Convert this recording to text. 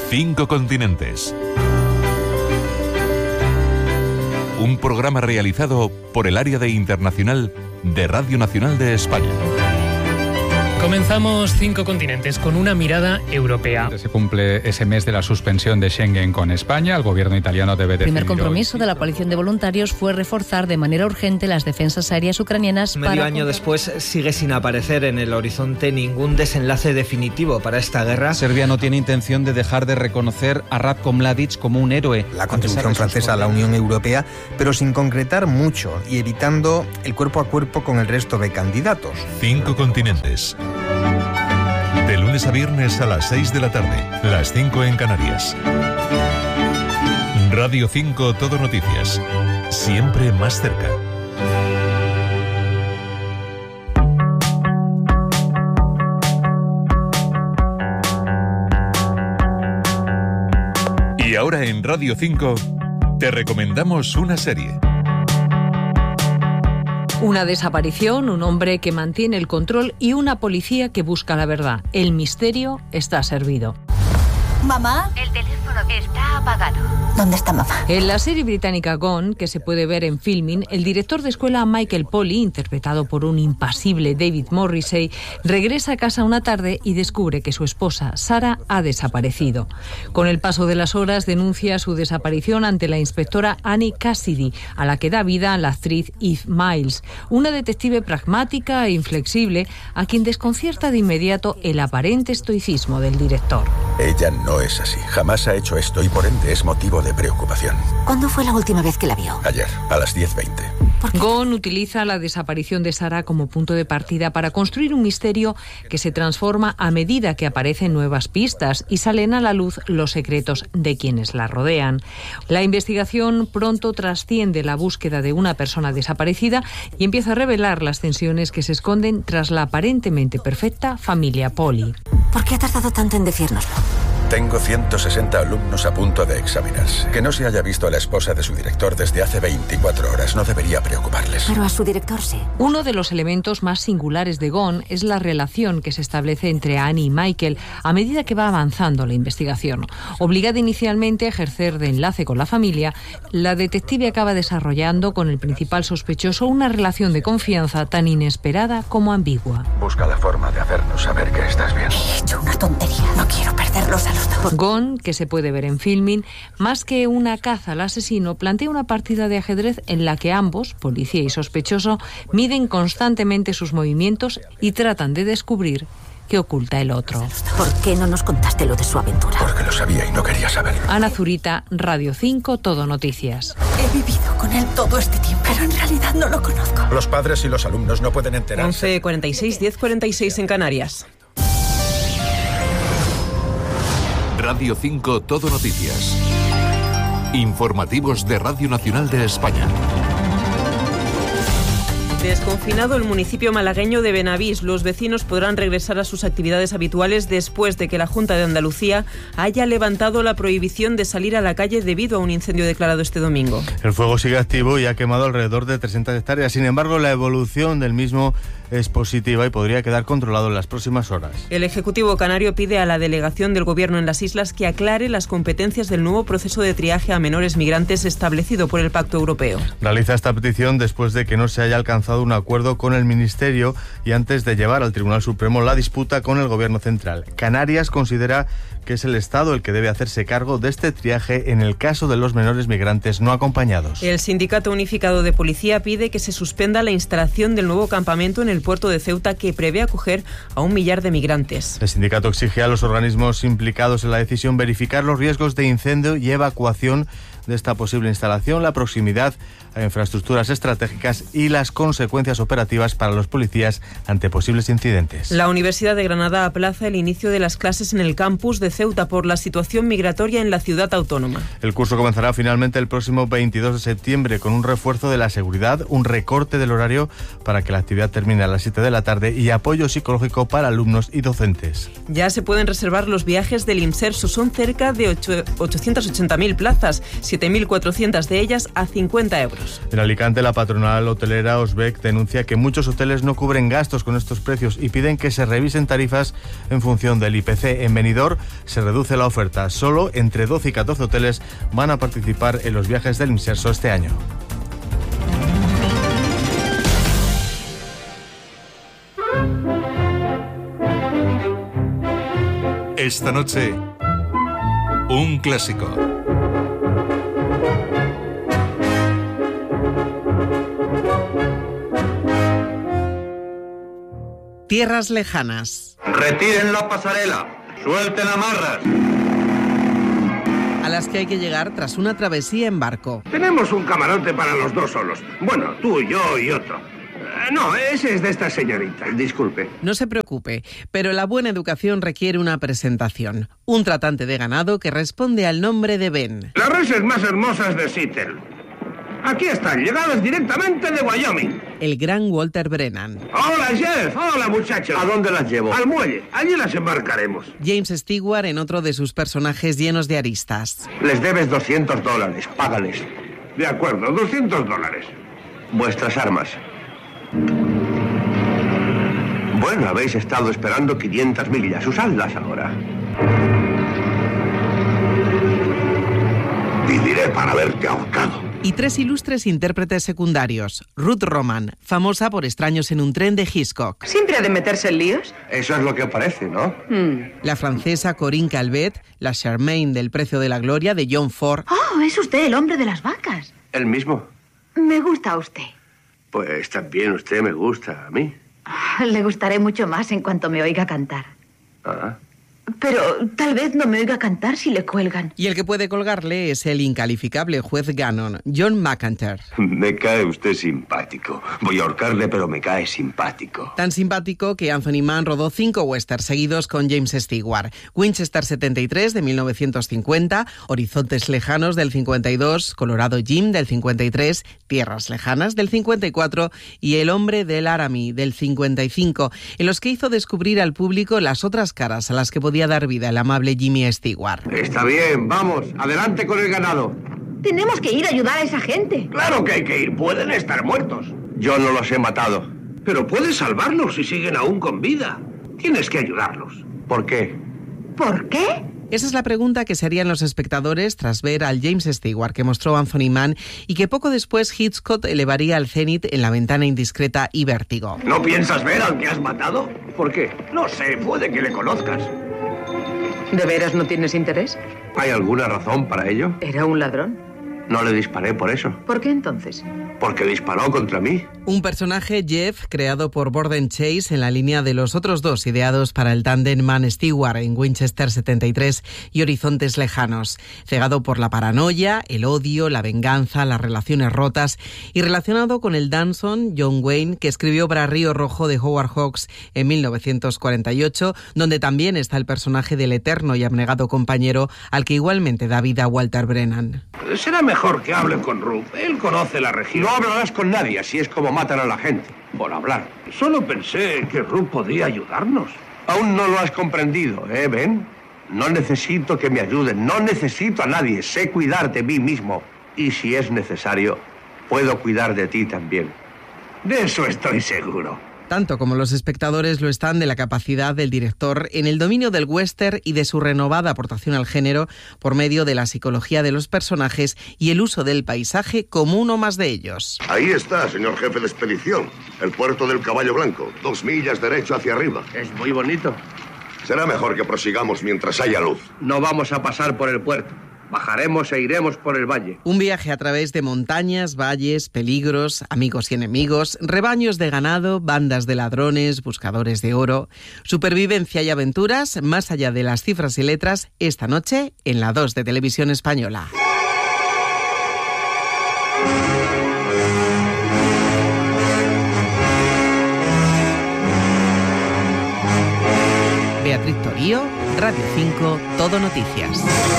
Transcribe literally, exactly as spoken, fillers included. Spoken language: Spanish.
Cinco continentes. Un programa realizado por el área de internacional de Radio Nacional de España. Comenzamos Cinco Continentes con una mirada europea. Se cumple ese mes de la suspensión de Schengen con España. El gobierno italiano debe decidir. El primer compromiso hoy de la coalición de voluntarios fue reforzar de manera urgente las defensas aéreas ucranianas. Medio para año contra... después sigue sin aparecer en el horizonte ningún desenlace definitivo para esta guerra. Serbia no tiene intención de dejar de reconocer a Ratko Mladic como un héroe. La contribución francesa a la Unión Europea, pero sin concretar mucho y evitando el cuerpo a cuerpo con el resto de candidatos. Cinco continentes. De lunes a viernes a las seis de la tarde, las cinco en Canarias. Radio cinco Todo Noticias. Siempre más cerca. Y ahora en Radio cinco te recomendamos una serie. Una desaparición, un hombre que mantiene el control y una policía que busca la verdad. El misterio está servido. ¿Mamá? El teléfono está apagado. ¿Dónde está mamá? En la serie británica Gone, que se puede ver en Filmin, el director de escuela Michael Polly, interpretado por un impasible David Morrissey, regresa a casa una tarde y descubre que su esposa, Sarah, ha desaparecido. Con el paso de las horas denuncia su desaparición ante la inspectora Annie Cassidy, a la que da vida la actriz Eve Miles, una detective pragmática e inflexible a quien desconcierta de inmediato el aparente estoicismo del director. Ella no es así. Jamás ha hecho esto y por ende es motivo de preocupación. ¿Cuándo fue la última vez que la vio? Ayer, a las diez veinte. Gone utiliza la desaparición de Sarah como punto de partida para construir un misterio que se transforma a medida que aparecen nuevas pistas y salen a la luz los secretos de quienes la rodean. La investigación pronto trasciende la búsqueda de una persona desaparecida y empieza a revelar las tensiones que se esconden tras la aparentemente perfecta familia Polly. ¿Por qué ha tardado tanto en decírnoslo? Tengo ciento sesenta alumnos a punto de examinarse. Que no se haya visto a la esposa de su director desde hace veinticuatro horas no debería preocuparles. Pero a su director sí. Uno de los elementos más singulares de Gone es la relación que se establece entre Annie y Michael a medida que va avanzando la investigación. Obligada inicialmente a ejercer de enlace con la familia, la detective acaba desarrollando con el principal sospechoso una relación de confianza tan inesperada como ambigua. Busca la forma de hacernos saber que estás bien. He hecho una tontería. No quiero perderlos a los dos. Gone, que se puede ver en Filmin, más que una caza al asesino, plantea una partida de ajedrez en la que ambos, policía y sospechoso, miden constantemente sus movimientos y tratan de descubrir qué oculta el otro. ¿Por qué no nos contaste lo de su aventura? Porque lo sabía y no quería saberlo. Ana Zurita, Radio cinco Todo Noticias. He vivido con él todo este tiempo, pero en realidad no lo conozco. Los padres y los alumnos no pueden enterarse. once cuarenta y seis, diez cuarenta y seis en Canarias. Radio cinco Todo Noticias. Informativos de Radio Nacional de España. Desconfinado el municipio malagueño de Benavís, los vecinos podrán regresar a sus actividades habituales después de que la Junta de Andalucía haya levantado la prohibición de salir a la calle debido a un incendio declarado este domingo. El fuego sigue activo y ha quemado alrededor de trescientas hectáreas. Sin embargo, la evolución del mismo es positiva y podría quedar controlado en las próximas horas. El Ejecutivo canario pide a la delegación del Gobierno en las islas que aclare las competencias del nuevo proceso de triaje a menores migrantes establecido por el Pacto Europeo. Realiza esta petición después de que no se haya alcanzado un acuerdo con el Ministerio y antes de llevar al Tribunal Supremo la disputa con el Gobierno central. Canarias considera que es el Estado el que debe hacerse cargo de este triaje en el caso de los menores migrantes no acompañados. El Sindicato Unificado de Policía pide que se suspenda la instalación del nuevo campamento en el puerto de Ceuta que prevé acoger a un millar de migrantes. El sindicato exige a los organismos implicados en la decisión verificar los riesgos de incendio y evacuación de esta posible instalación, la proximidad a infraestructuras estratégicas y las consecuencias operativas para los policías ante posibles incidentes. La Universidad de Granada aplaza el inicio de las clases en el campus de Ceuta por la situación migratoria en la ciudad autónoma. El curso comenzará finalmente el próximo veintidós de septiembre con un refuerzo de la seguridad, un recorte del horario para que la actividad termine a las siete de la tarde y apoyo psicológico para alumnos y docentes. Ya se pueden reservar los viajes del IMSERSO, son cerca de ochocientas ochenta mil plazas. Si siete mil cuatrocientas de ellas a cincuenta euros. En Alicante, la patronal hotelera Osbec denuncia que muchos hoteles no cubren gastos con estos precios y piden que se revisen tarifas en función del I P C. En Benidorm se reduce la oferta. Solo entre doce y catorce hoteles van a participar en los viajes del Inserso este año. Esta noche, un clásico. Tierras lejanas. Retiren la pasarela, suelten amarras. A las que hay que llegar tras una travesía en barco. Tenemos un camarote para los dos solos. Bueno, tú, yo y otro. Eh, no, ese es de esta señorita, disculpe. No se preocupe, pero la buena educación requiere una presentación. Un tratante de ganado que responde al nombre de Ben. Las reses más hermosas de Seattle. Aquí están, llegadas directamente de Wyoming. El gran Walter Brennan. Hola, Jeff. Hola, muchachos. ¿A dónde las llevo? Al muelle. Allí las embarcaremos. James Stewart en otro de sus personajes llenos de aristas. Les debes doscientos dólares. Págales. De acuerdo, doscientos dólares. Vuestras armas. Bueno, habéis estado esperando quinientas millas. Usadlas ahora. Viviré para verte ahorcado. Y tres ilustres intérpretes secundarios. Ruth Roman, famosa por Extraños en un tren de Hitchcock. ¿Siempre ha de meterse en líos? Eso es lo que parece, ¿no? Hmm. La francesa Corinne Calvet, la Charmaine del Precio de la Gloria de John Ford. Oh, es usted el hombre de las vacas. ¿El mismo? Me gusta usted. Pues también usted me gusta a mí. Le gustaré mucho más en cuanto me oiga cantar. Ah. Pero tal vez no me oiga cantar si le cuelgan. Y el que puede colgarle es el incalificable juez Gannon, John McEntire. Me cae usted simpático. Voy a ahorcarle, pero me cae simpático. Tan simpático que Anthony Mann rodó cinco westerns seguidos con James Stewart. Winchester setenta y tres de mil novecientos cincuenta, Horizontes lejanos del cincuenta y dos, Colorado Jim del cincuenta y tres, Tierras lejanas del cincuenta y cuatro y El hombre del Laramie del cincuenta y cinco, en los que hizo descubrir al público las otras caras a las que podía dar vida el amable Jimmy Stewart. Está bien, vamos, adelante con el ganado. Tenemos que ir a ayudar a esa gente. Claro que hay que ir, pueden estar muertos. Yo no los he matado. Pero puedes salvarlos si siguen aún con vida. Tienes que ayudarlos. ¿Por qué? ¿Por qué? Esa es la pregunta que se harían los espectadores tras ver al James Stewart que mostró Anthony Mann y que poco después Hitchcock elevaría al cenit en La ventana indiscreta y Vértigo. ¿No piensas ver al que has matado? ¿Por qué? No sé, puede que le conozcas. ¿De veras no tienes interés? ¿Hay alguna razón para ello? ¿Era un ladrón? No le disparé por eso. ¿Por qué entonces? Porque disparó contra mí. Un personaje, Jeff, creado por Borden Chase en la línea de los otros dos ideados para el tándem Mann-Stewart en Winchester setenta y tres y Horizontes lejanos. Cegado por la paranoia, el odio, la venganza, las relaciones rotas y relacionado con el Danson, John Wayne, que escribió para Río Rojo de Howard Hawks en mil novecientos cuarenta y ocho, donde también está el personaje del eterno y abnegado compañero al que igualmente da vida Walter Brennan. Será mejor que hable con Ruth. Él conoce la región. No hablarás con nadie, así es como matan a la gente. Por hablar. Solo pensé que Ruth podía ayudarnos. Aún no lo has comprendido, ¿eh, Ben? No necesito que me ayuden, no necesito a nadie. Sé cuidar de mí mismo. Y si es necesario, puedo cuidar de ti también. De eso estoy seguro. Tanto como los espectadores lo están de la capacidad del director en el dominio del western y de su renovada aportación al género por medio de la psicología de los personajes y el uso del paisaje como uno más de ellos. Ahí está, señor jefe de expedición, el puerto del Caballo Blanco, dos millas derecho hacia arriba. Es muy bonito. Será mejor que prosigamos mientras haya luz. No vamos a pasar por el puerto. Bajaremos e iremos por el valle. Un viaje a través de montañas, valles, peligros, amigos y enemigos, rebaños de ganado, bandas de ladrones, buscadores de oro, supervivencia y aventuras más allá de las cifras y letras esta noche en la dos de Televisión Española. Beatriz Torío, Radio cinco, Todo Noticias.